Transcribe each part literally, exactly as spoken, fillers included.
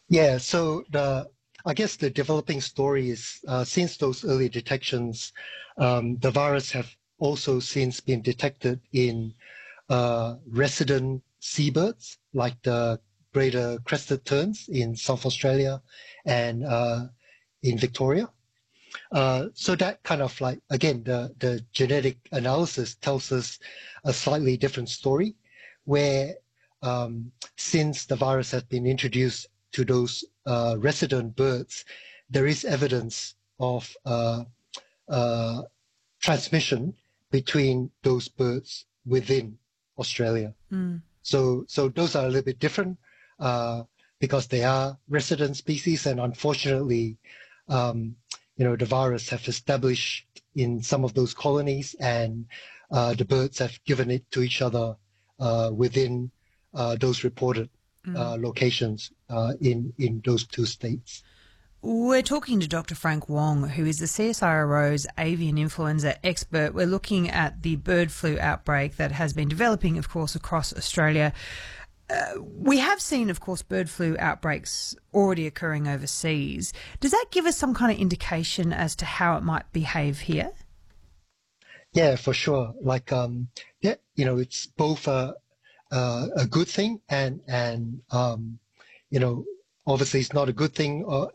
Yeah, so the I guess the developing story is uh, since those early detections, um, the virus have also since been detected in uh, resident seabirds like the greater crested terns in South Australia and uh, in Victoria. Uh, so that kind of like again the the genetic analysis tells us a slightly different story, where um, since the virus has been introduced to those uh, resident birds, there is evidence of uh, uh, transmission between those birds within Australia. Mm. So so those are a little bit different uh, because they are resident species, and unfortunately, um, you know, the virus have established in some of those colonies, and uh, the birds have given it to each other uh, within uh, those reported Mm. uh, locations uh, in in those two states. We're talking to Doctor Frank Wong, who is the C S I R O's avian influenza expert. We're looking at the bird flu outbreak that has been developing, of course, across Australia. Uh, we have seen, of course, bird flu outbreaks already occurring overseas. Does that give us some kind of indication as to how it might behave here? Yeah, for sure. Like, um, yeah, you know, it's both a a, a good thing and and um, you know, obviously it's not a good thing uh,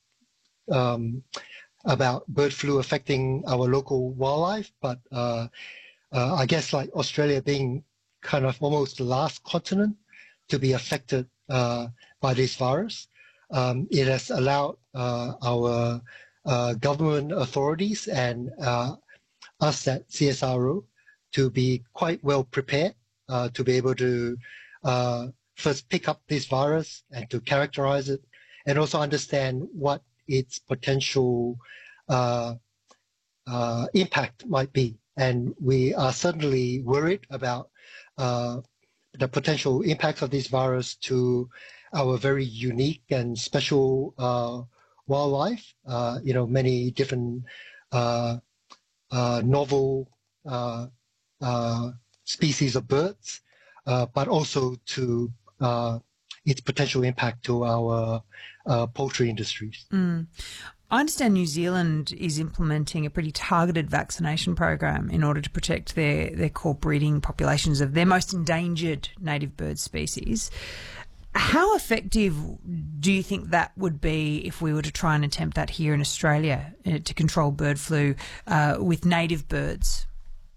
um, about bird flu affecting our local wildlife, but uh, uh, I guess like Australia being kind of almost the last continent to be affected uh, by this virus, um, it has allowed uh, our uh, government authorities and uh, us at C S R O to be quite well prepared uh, to be able to uh, first pick up this virus and to characterize it, and also understand what its potential uh, uh, impact might be. And we are certainly worried about uh, the potential impacts of this virus to our very unique and special uh, wildlife. Uh, you know, many different uh, uh, novel uh, uh, species of birds, uh, but also to uh, its potential impact to our uh, poultry industries. Mm. I understand New Zealand is implementing a pretty targeted vaccination program in order to protect their, their core breeding populations of their most endangered native bird species. How effective do you think that would be if we were to try and attempt that here in Australia uh, to control bird flu uh, with native birds?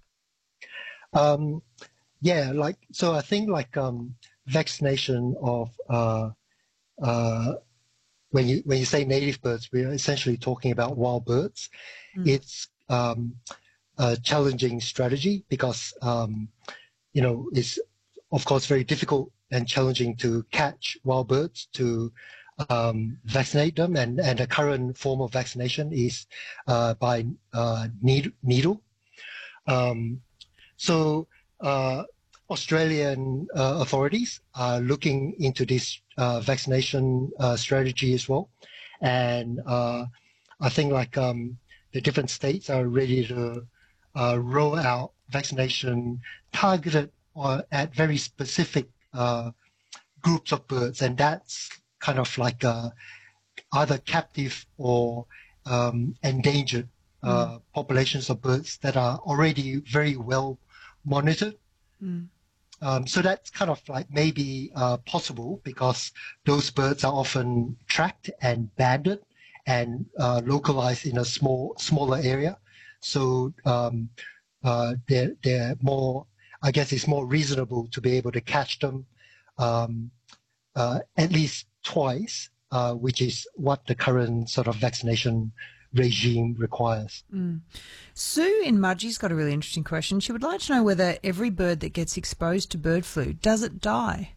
Um, yeah, like so. I think like um, vaccination of uh, uh, when you when you say native birds, we're essentially talking about wild birds. Mm. It's um, a challenging strategy because um, you know it's of course very difficult and challenging to catch wild birds to um, vaccinate them, and and the current form of vaccination is uh, by uh, need, needle. Um, so uh, Australian uh, authorities are looking into this uh, vaccination uh, strategy as well, and uh, I think like um, the different states are ready to uh, roll out vaccination targeted uh, at very specific uh, groups of birds, and that's kind of like uh, either captive or um, endangered Mm. uh, populations of birds that are already very well monitored. Mm. Um, so that's kind of like maybe uh, possible because those birds are often tracked and banded and uh, localized in a small, smaller area. So um, uh, they're, they're more, I guess it's more reasonable to be able to catch them um, uh, at least twice, uh, which is what the current sort of vaccination regime requires. Mm. Sue in Mudgee's got a really interesting question. She would like to know whether every bird that gets exposed to bird flu, does it die?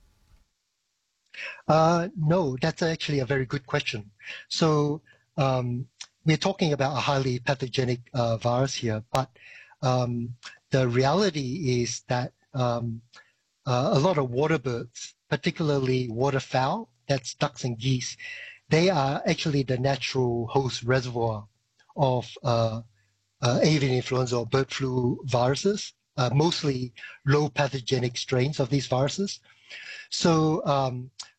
Uh, no, that's actually a very good question. So um, we're talking about a highly pathogenic uh, virus here, but um, the reality is that um, uh, a lot of water birds, particularly waterfowl, that's ducks and geese, they are actually the natural host reservoir of uh, uh, avian influenza or bird flu viruses, uh, mostly low pathogenic strains of these viruses. So um,